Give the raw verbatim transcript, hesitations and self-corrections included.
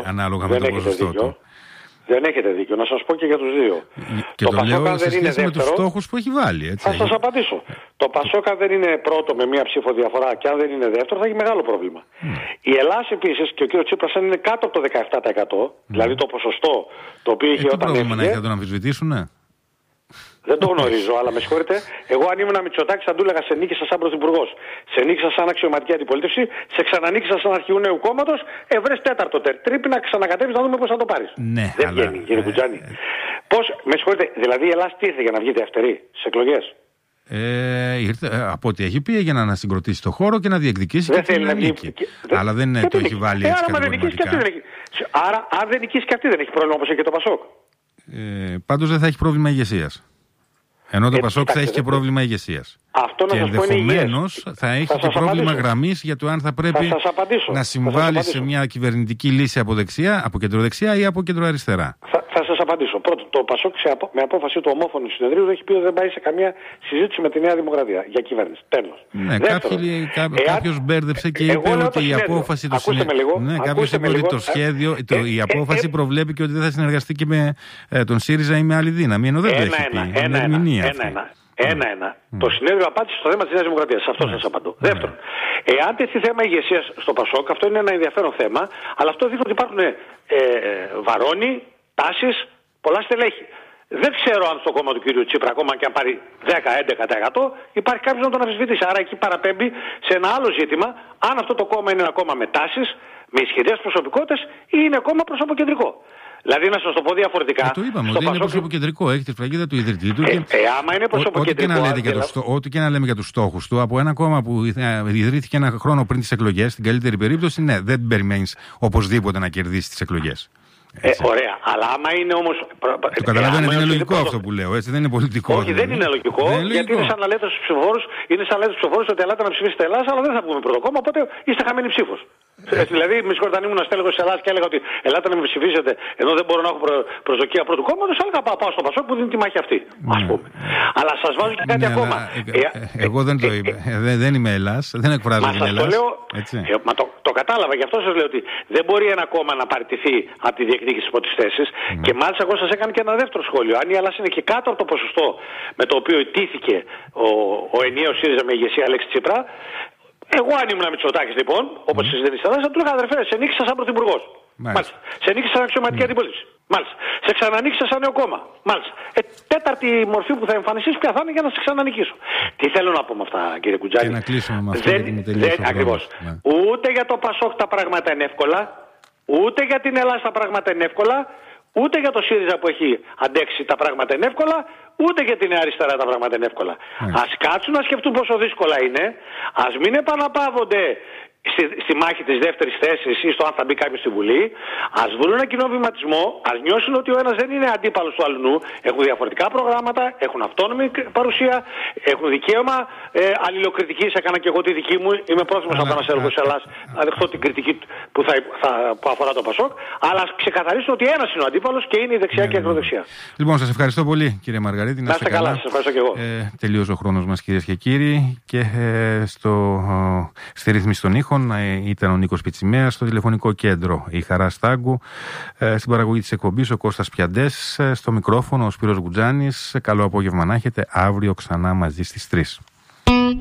ανάλογα με το ποσοστό του. Δεν έχετε δίκιο. Να σας πω και για τους δύο. Και το, το Πασόκα δεν είναι δεύτερο. Με τους στόχους που έχει βάλει. Έτσι. Θα σας απαντήσω. Το Πασόκα δεν είναι πρώτο με μία ψήφο διαφορά και αν δεν είναι δεύτερο θα έχει μεγάλο πρόβλημα. Mm. Η Ελλάδα επίσης και ο κ. Τσίπρας είναι κάτω από το δεκαεπτά τοις εκατό, mm. δηλαδή το ποσοστό το οποίο είχε όταν πρόβλημα έφυγε. Να έχει να τον αμφισβητήσουν, ναι. Δεν το γνωρίζω, αλλά με συγχωρείτε. Εγώ αν ήμουν Μητσοτάκης θα του έλεγα σε νίκησα σαν πρωθυπουργός. Σε νίκησα σαν αξιωματική αντιπολίτευση. Σε ξανανίκησα σαν αρχηγού νέου κόμματος. Ευρες τέταρτο τερ. Τρίπη να ξανακατέβεις να δούμε πώς θα το πάρεις. Ναι, δεν αλλά... βγαίνει, κύριε Κουτζάνη. Πώς, με συγχωρείτε, δηλαδή η Ελλάδα τι ήρθε για να βγείτε αυτερή στις εκλογές. Ε, ήρθε, από ό,τι έχει πει για να συγκροτήσει το χώρο και να διεκδικήσει δεν και την νίκη. Και... Αλλά δεν και το έχει βάλει έτσι κατηγορηματικά. Άρα αν δεν νικήσει και αυτή δεν έχει πρόβλημα όπως έχει και το Πασόκ. Ε, πάντως δεν θα έχει πρόβλημα ηγεσίας. Ενώ το ε, Πασόκ θα έχει και πρόβλημα ηγεσίας. Αυτό και ενδεχομένως θα έχει θα και πρόβλημα γραμμής για το αν θα πρέπει θα να συμβάλλει σε μια κυβερνητική λύση από δεξιά, από κεντροδεξιά ή από κεντροαριστερά. Θα, θα σας απαντήσω. Πρώτον, το Πασόκ με απόφαση του ομόφωνου συνεδρίου έχει πει ότι δεν πάει σε καμία συζήτηση με τη Νέα Δημοκρατία για κυβέρνηση. Τέλος. Ναι, κάποιοι, κά, εάν... κάποιος μπέρδεψε και είπε ότι η απόφαση του συνεδρίου. Ναι, κάποιος είπε ότι το σχέδιο, το, η απόφαση προβλέπει και ότι δεν θα συνεργαστεί και με τον ΣΥΡΙΖΑ ή με άλλη δύναμη. Ενώ δεν το έχει πει. Είναι ερμηνεία. Ένα-ένα. Mm. Το συνέδριο απάντησε στο θέμα της Νέας Δημοκρατίας. Σε αυτό mm. σας απαντώ. Mm. Δεύτερον, εάν τεθεί θέμα ηγεσίας στο Πασόκ, αυτό είναι ένα ενδιαφέρον θέμα, αλλά αυτό δείχνει ότι υπάρχουν ε, ε, βαρώνοι, τάσεις, πολλά στελέχη. Δεν ξέρω αν στο κόμμα του κ. Τσίπρα, ακόμα και αν πάρει δέκα με έντεκα τοις εκατό, υπάρχει κάποιος να τον αμφισβητήσει. Άρα εκεί παραπέμπει σε ένα άλλο ζήτημα, αν αυτό το κόμμα είναι ένα κόμμα με τάσεις, με ισχυρές προσωπικότητες ή είναι κόμμα προσωποκεντρικό. Δηλαδή, να σας το πω διαφορετικά. Ε, το είπαμε, ότι είναι προσωποκεντρικό. Έχει τη σφραγίδα του ιδρυτή του. Ε, και... ε, άμα είναι προσωποκεντρικό. Ό,τι και, να λέτε το, ό,τι και να λέμε για τους στόχους του, από ένα κόμμα που ιδρύθηκε ένα χρόνο πριν τις εκλογές, στην καλύτερη περίπτωση, ναι, δεν περιμένεις οπωσδήποτε να κερδίσει τις εκλογές. Ε, ωραία, αλλά άμα είναι όμως. Το καταλαβαίνετε, είναι, είναι λογικό αυτό που λέω, έτσι, δεν είναι πολιτικό. Όχι, δεν είναι λογικό, δεν είναι γιατί λογικό. Είναι σαν να λέτε στους ψηφοφόρους, είναι σαν να λέτε στους ψηφοφόρους ότι ελάτε να ψηφίσετε Ελλάδα, αλλά δεν θα βγούμε πρώτο κόμμα, οπότε είστε χαμένοι ψήφος. Ε, δηλαδή, με συγχωρείτε, αν ήμουν στέλεχος της Ελλάδας και έλεγα ότι ελάτε να με ψηφίσετε, ενώ δεν μπορώ να έχω προ, προσδοκία πρώτου κόμματος, έλεγα πάω, πάω στο Πασόκ που δίνει τη μάχη αυτή. Ας πούμε. Αλλά σας βάζω και κάτι ναι, ακόμα. Ε, ε, εγώ δεν το είπα. Ε, ε, δεν είμαι Ελλάς, δεν εκφράζω την Ελλάδα. Ε, μα το, το κατάλαβα, γι' αυτό σας λέω ότι δεν μπορεί ένα κόμμα να παραιτηθεί από τη διεκδίκηση από τις θέσεις. Mm. Και μάλιστα εγώ σας έκανα και ένα δεύτερο σχόλιο. Αν η Ελλάδα είναι και κάτω από το ποσοστό με το οποίο ιτήθηκε ο, ο ενιαίος ΣΥΡΙΖΑ με ηγεσία Αλέξη Τσίπρα, εγώ αν ήμουν Μητσοτάκης λοιπόν, όπως mm. συζητήσατε στην Ελλάδα, θα του έλεγα αδερφέ, σε νίκησα σαν πρωθυπουργός. Μάλιστα. Σε νίκησα σαν αξιωματική mm. αντιπολίτευση. Μάλιστα. Σε ξανανίκησα σαν νέο κόμμα. Μάλιστα. Ε, τέταρτη μορφή που θα εμφανιστείς πια θα είναι για να σε ξανανικήσω. Τι θέλω να πω με αυτά, κύριε Κουτζάνη. Και να κλείσουμε με αυτό. Δεν, δεν, ακριβώς. Ναι. Ούτε για το Πασόκ τα πράγματα είναι εύκολα, ούτε για την Ελλάδα τα πράγματα είναι εύκολα. Ούτε για το ΣΥΡΙΖΑ που έχει αντέξει τα πράγματα είναι εύκολα, ούτε για την Νέα Αριστερά τα πράγματα είναι εύκολα. Mm. Ας κάτσουν να σκεφτούν πόσο δύσκολα είναι, ας μην επαναπαύονται στη, στη μάχη της δεύτερης θέσης ή στο αν θα μπει κάποιος στη Βουλή, ας βρουν ένα κοινό βηματισμό, ας νιώσουν ότι ο ένας δεν είναι αντίπαλος του αλλού, έχουν διαφορετικά προγράμματα, έχουν αυτόνομη παρουσία, έχουν δικαίωμα ε, αλληλοκριτικής, έκανα και εγώ τη δική μου, είμαι πρόθυμος από ένας έργος της Ελλάδας να δεχτώ την κριτική που, θα, θα, που αφορά το Πασόκ, αλλά ας ξεκαθαρίσουν ότι ένας είναι ο αντίπαλος και είναι η δεξιά ναι, και η ακροδεξιά. Λοιπόν, σας ευχαριστώ πολύ κύριε Μαργαρίτη. Να είστε καλά, σας ευχαριστώ και εγώ. Ε, τελείωσε ο χρόνος μας κυρίες και κύριοι και ε, στο, ε, στη ρύθμιση των ήχων ήταν ο Νίκος Πιτσιμέας, στο τηλεφωνικό κέντρο η Χαρά Στάγκου, στην παραγωγή της εκπομπής ο Κώστας Πιαντές, στο μικρόφωνο ο Σπύρος Γκουτζάνης. Καλό απόγευμα να έχετε, αύριο ξανά μαζί στις τρεις.